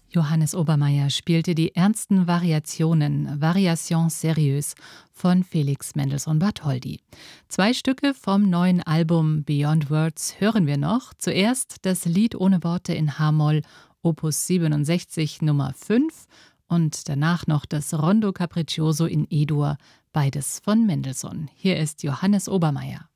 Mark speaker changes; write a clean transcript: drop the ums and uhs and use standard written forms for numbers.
Speaker 1: Johannes Obermaier spielte die ernsten Variationen, Variations sérieuses von Felix Mendelssohn Bartholdy. 2 Stücke vom neuen Album Beyond Words hören wir noch. Zuerst das Lied ohne Worte in H-Moll, Opus 67 Nummer 5 und danach noch das Rondo Capriccioso in E-Dur, beides von Mendelssohn. Hier ist Johannes Obermaier.